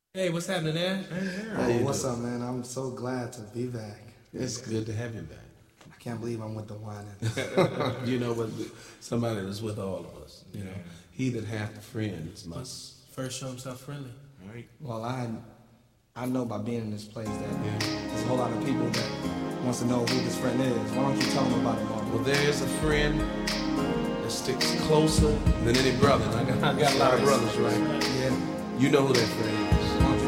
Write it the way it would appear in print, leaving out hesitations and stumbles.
Hey, what's happening, Ash? Oh, what's up, man? I'm so glad to be back. It's good to have you back. I can't believe I'm with the wine. You know what? Somebody that's with all of us. You know, he that hath friends must. First, show himself friendly. Right. Well, I know by being in this place that there's a whole lot of people that wants to know who this friend is. Why don't you tell them about it, Marvin? Well, there is a friend that sticks closer than any brother. And I got a lot of brothers, right? Yeah. You know who that friend is. Why don't